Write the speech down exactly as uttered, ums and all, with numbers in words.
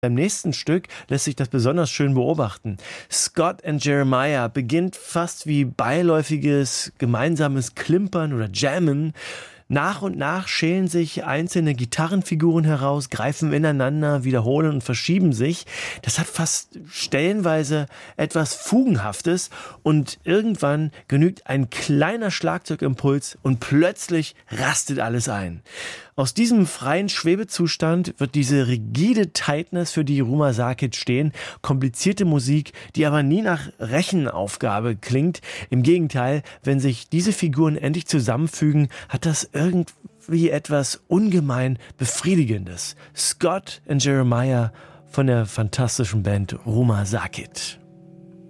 Beim nächsten Stück lässt sich das besonders schön beobachten. Scott and Jeremiah beginnt fast wie beiläufiges gemeinsames Klimpern oder Jammen. Nach und nach schälen sich einzelne Gitarrenfiguren heraus, greifen ineinander, wiederholen und verschieben sich. Das hat fast stellenweise etwas Fugenhaftes und irgendwann genügt ein kleiner Schlagzeugimpuls und plötzlich rastet alles ein. Aus diesem freien Schwebezustand wird diese rigide Tightness, für die Ruma Sarkic stehen, komplizierte Musik, die aber nie nach Rechenaufgabe klingt. Im Gegenteil, wenn sich diese Figuren endlich zusammenfügen, hat das irgendwie etwas ungemein Befriedigendes. Scott and Jeremiah von der fantastischen Band Ruma Sarkic.